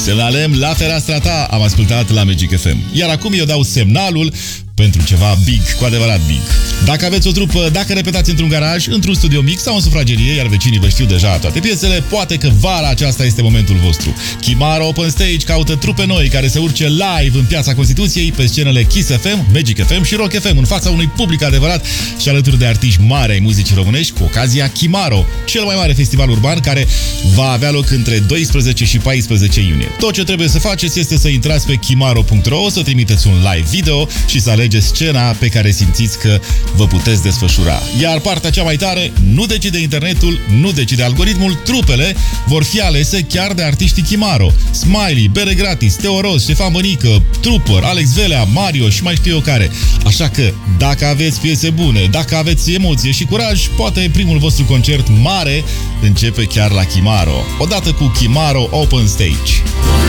Semnalem la fereastra ta, am ascultat la Magic FM. Iar acum eu dau semnalul pentru ceva big, cu adevărat big. Dacă aveți o trupă, dacă repetați într-un garaj, într-un studio mic sau în sufragerie, iar vecinii vă știu deja toate piesele, poate că vara aceasta este momentul vostru. Chimaro Open Stage caută trupe noi care se urce live în Piața Constituției pe scenele Kiss FM, Magic FM și Rock FM, în fața unui public adevărat și alături de artiști mari ai muzicii românești, cu ocazia Chimaro, cel mai mare festival urban care va avea loc între 12 și 14 iunie. Tot ce trebuie să faceți este să intrați pe chimaro.ro, să trimiteți un live video și să alegeți scena pe care simțiți că vă puteți desfășura. Iar partea cea mai tare, nu decide internetul, nu decide algoritmul, trupele vor fi alese chiar de artiștii Chimaro. Smiley, Bere Gratis, Teo Ros, Ștefan Bănică, Trooper, Alex Velea, Mario și mai știu eu care. Așa că, dacă aveți piese bune, dacă aveți emoție și curaj, poate primul vostru concert mare începe chiar la Chimaro. Odată cu Chimaro Open Stage.